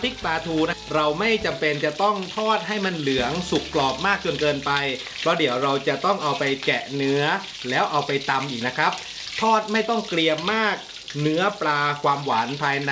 พริกปลาทูนะเราไม่จำเป็นจะต้องทอดให้มันเหลืองสุกกรอบมากจนเกินไปเพราะเดี๋ยวเราจะต้องเอาไปแกะเนื้อแล้วเอาไปตำอีกนะครับทอดไม่ต้องเกรียมมากเนื้อปลาความหวานภายใน